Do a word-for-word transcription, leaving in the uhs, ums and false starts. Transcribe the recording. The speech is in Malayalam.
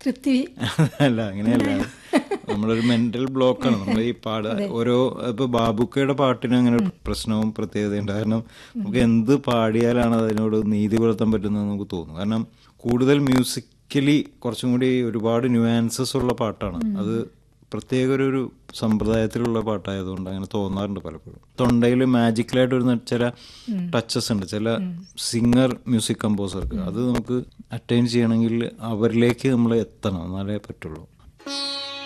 തൃപ്തി അല്ല, അങ്ങനെയല്ല. നമ്മളൊരു മെന്റൽ ബ്ലോക്കാണ് നമ്മൾ ഈ പാട് ഓരോ. ഇപ്പൊ ബാബുക്കയുടെ പാട്ടിന് അങ്ങനെ ഒരു പ്രശ്നവും പ്രത്യേകതയുണ്ട്. കാരണം നമുക്ക് എന്ത് പാടിയാലാണ് അതിനോട് നീതി പുലർത്താൻ പറ്റുന്നത് നമുക്ക് തോന്നും. കാരണം കൂടുതൽ മ്യൂസിക്കലി കുറച്ചും കൂടി ഒരുപാട് ന്യൂആൻസസ് ഉള്ള പാട്ടാണ് അത്. പ്രത്യേക ഒരു സമ്പ്രദായത്തിലുള്ള പാട്ടായതുകൊണ്ട് അങ്ങനെ തോന്നാറുണ്ട് പലപ്പോഴും. തൊണ്ടയിൽ മാജിക്കലായിട്ട് വരുന്ന ചില ടച്ചസ് ഉണ്ട് ചില സിംഗർ മ്യൂസിക് കമ്പോസർക്ക്. അത് നമുക്ക് അറ്റൈൻ ചെയ്യണമെങ്കിൽ അവരിലേക്ക് നമ്മൾ എത്തണം, എന്നാലേ പറ്റുള്ളൂ.